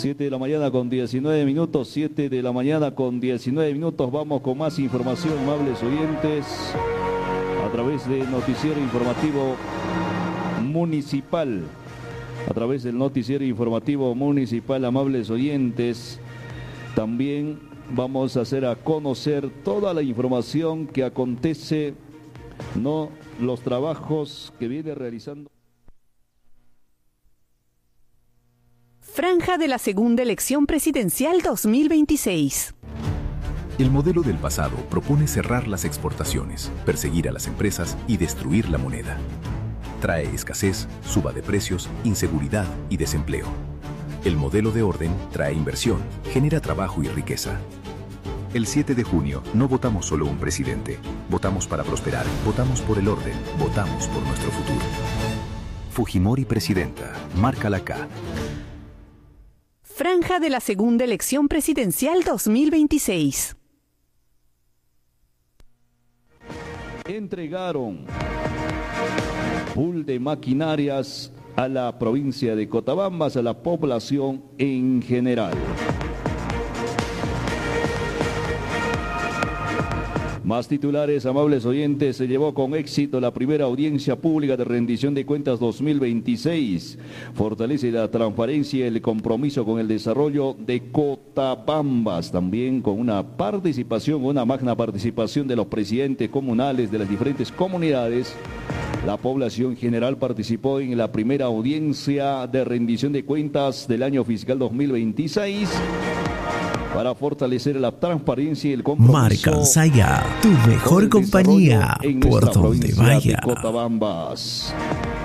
7 de la mañana con 19 minutos, 7 de la mañana con 19 minutos. Vamos con más información, amables oyentes, a través del noticiero informativo municipal. A través del noticiero informativo municipal, amables oyentes, también vamos a hacer a conocer toda la información que acontece, los trabajos que viene realizando. Franja de la segunda elección presidencial 2026. El modelo del pasado propone cerrar las exportaciones, perseguir a las empresas y destruir la moneda. Trae escasez, suba de precios, inseguridad y desempleo. El modelo de orden trae inversión, genera trabajo y riqueza. El 7 de junio no votamos solo un presidente, votamos para prosperar, votamos por el orden, votamos por nuestro futuro. Fujimori presidenta, márcala acá. Franja de la segunda elección presidencial 2026. Entregaron pool de maquinarias a la provincia de Cotabambas, a la población en general. Más titulares, amables oyentes. Se llevó con éxito la primera audiencia pública de rendición de cuentas 2026. Fortalece la transparencia y el compromiso con el desarrollo de Cotabambas. También con una magna participación de los presidentes comunales de las diferentes comunidades. La población general participó en la primera audiencia de rendición de cuentas del año fiscal 2026. Para fortalecer la transparencia y el compromiso. Marca Ansaya, tu mejor compañía por donde vaya. Cotabambas.